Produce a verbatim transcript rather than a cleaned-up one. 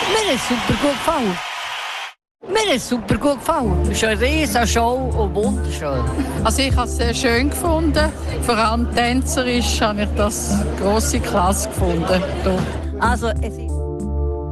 Mir hat es super gut gefallen. Mir hat es super gut gefallen. Es ist eine riesige Show und wunderschön. Also ich habe es sehr schön gefunden. Vor allem tänzerisch habe ich das grosse Klasse gefunden. Also es ist